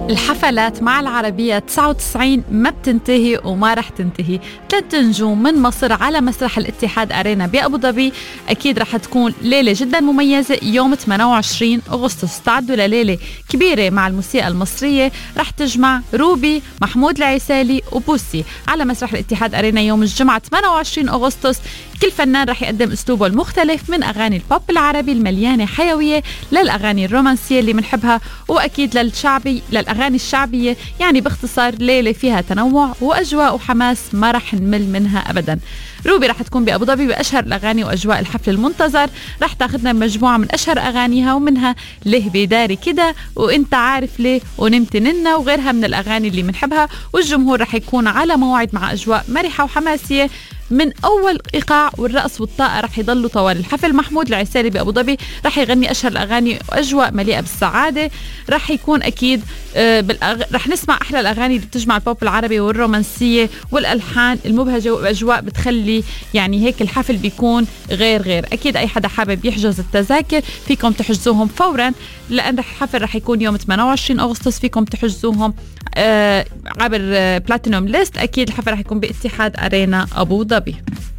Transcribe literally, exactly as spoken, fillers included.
الحفلات مع العربية تسعة وتسعين ما بتنتهي وما رح تنتهي. ثلاث نجوم من مصر على مسرح الاتحاد أرينا بأبو ظبي. أكيد رح تكون ليلة جدا مميزة يوم ثمانية وعشرين أغسطس. استعدوا لليلة كبيرة مع الموسيقى المصرية رح تجمع روبي، محمود العسالي وبوسي على مسرح الاتحاد أرينا يوم الجمعة ثمانية وعشرين أغسطس. كل فنان رح يقدم أسلوبه المختلف، من أغاني البوب العربي المليانة حيوية للأغاني الرومانسية اللي منحبها، وأكيد للشعبي للأغاني الشعبية. يعني باختصار ليلة فيها تنوع وأجواء وحماس ما رح نمل منها أبدا. روبي رح تكون بأبو ظبي بأشهر الأغاني وأجواء الحفل المنتظر. رح تاخذنا مجموعة من أشهر أغانيها، ومنها ليه بيداري كده، وإنت عارف ليه، ونمت ننا، وغيرها من الأغاني اللي منحبها. والجمهور رح يكون على موعد مع أجواء مرحة وحماسية من أول إيقاع، والرقص والطاقة رح يضلوا طوال الحفل. محمود العسالي بأبو ظبي رح يغني أشهر الأغاني وأجواء مليئة بالسعادة. رح يكون أكيد آه بالأغ... رح نسمع أحلى الأغاني اللي بتجمع البوب العربي والرومانسية والألحان المبهجة وأجواء بتخلي يعني هيك الحفل بيكون غير غير. أكيد أي حدا حابب يحجز التذاكر فيكم تحجزوهم فورا، لأن الحفل رح يكون يوم ثمانية وعشرين أغسطس. فيكم تحجزوهم آه عبر آه بلاتينوم ليست. أكيد الحفل رح يكون باتحاد أرينا أبو ظبي.